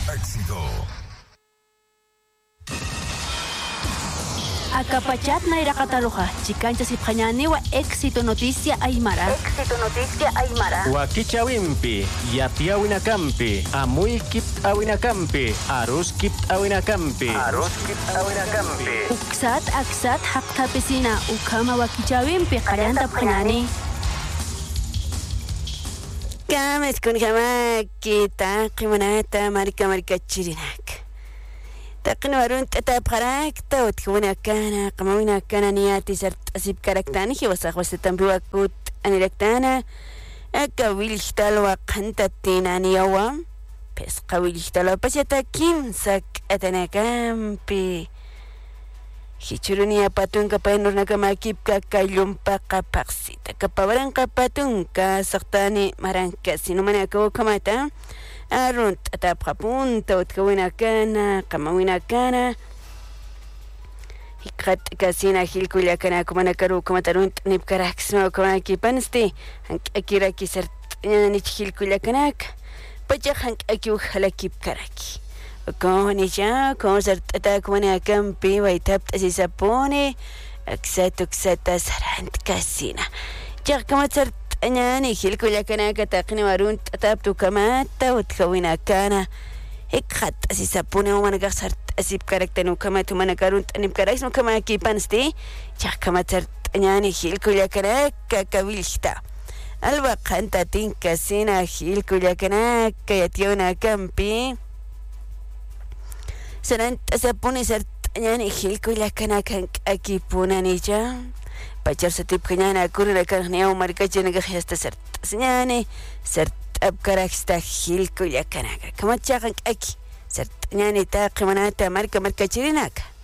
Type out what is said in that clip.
Éxito. Acapachat na irakataluja, chicancha sipjañaniwa, éxito noticia aymara. Éxito noticia aymara. Wakichawimpi, yapiawinakampi, amuykip awinakampi, aruskip awinakampi. Aruskip awinakampi. Uksat aksat haqtapesina, ukama wakichawimpi, kallanta pjañani. Kames con jamakita, qimanata, marika chirinak. Taqin warun tatapqarakta utkuna kana qamawina kana niyati sart asib karaktani hiwasaq wastambiwakut aniraktana akawilhtalwa qantatinaniyawa pes qawilhtalwa pasata kimsak atanakampi hichuruniya patunka paynurnaka makipka kallunpaqa paqsita kapawaranqa patunka saqtani maranka sinumanaka ukamata arun tatapqa punta utkawina kana qamawina kana hiqat kasina hilkulla kana kumana karu kumatarun nipkaraksma kumaki pansti hank'akiraki sart'ñanich hilkulla kanaka pacha hank'aki ujalakip karaki ukunilla kun sart'ata kumana kampi waytapta sisapuni aksata sarant kasina chaqkamat أني خلكو لكنا كتاقني وارون تتابتو كما تاوتكوينا كان هيك خط أسيسابوني ومانا قصرت أسيب كاركتنو كما تمانا كارون تأنيب كاركسنو كما كي بانستي جاك كما ترت أني خلكو لكنا كاكاويلشتا الوقت أنت تنكا سينا خلكو لكنا كياتيونا كامبي سنانت أسابوني سرت أني خلكو لكنا كانك أكيبونا نيجا Pachar satip kanyana kurina kanhniya markache naga hasta sert senyane sert abkaraksta hilku yakanaga kamachakan aki sert nyane ta qimanata marka chirinak